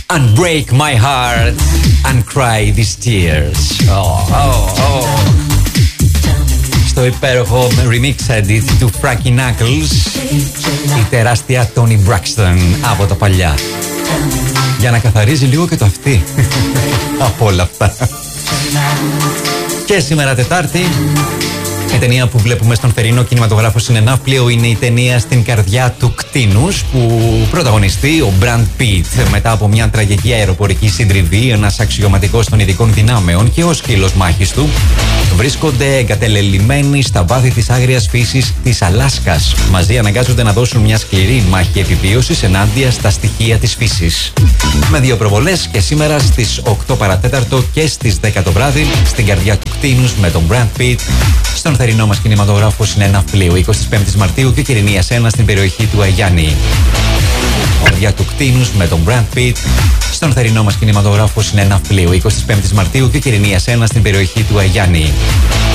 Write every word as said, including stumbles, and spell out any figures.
Unbreak my heart and cry these tears. Oh, oh, oh. Στο υπέροχο remix edit του Frankie Knuckles, η τεράστια Toni Braxton από τα παλιά, για να καθαρίζει λίγο και το αυτί από όλα αυτά. Και σήμερα Τετάρτη, η ταινία που βλέπουμε στον θερινό κινηματογράφο συνενάφλιο είναι η ταινία «Στην καρδιά του κτήνους», που πρωταγωνιστεί ο Brad Pitt. Μετά από μια τραγική αεροπορική συντριβή, ένας αξιωματικός των ειδικών δυνάμεων και ο σκύλος μάχης του βρίσκονται εγκατελελειμμένοι στα βάθη της άγριας φύσης της Αλάσκας. Μαζί αναγκάζονται να δώσουν μια σκληρή μάχη επιβίωσης ενάντια στα στοιχεία της φύσης. Με δύο προβολές, και σήμερα στις οκτώ παρατέταρτο και στις δέκα το βράδυ, «Στην καρδιά του κτήνους» με τον Brad Pitt στον θερινό μας κινηματογράφο συνενάφλιο, εικοστή πέμπτη Μαρτίου, και Κυρινή Ασένα στην περιοχή του Αγιάννη. «Καρδιά του κτήνους» με τον Brad Pitt στον θερινό μας κινηματογράφο συνενάφλιο, εικοστή πέμπτη Μαρτίου, και Κυρινή Ασένα στην περιοχή του Αγιάννη.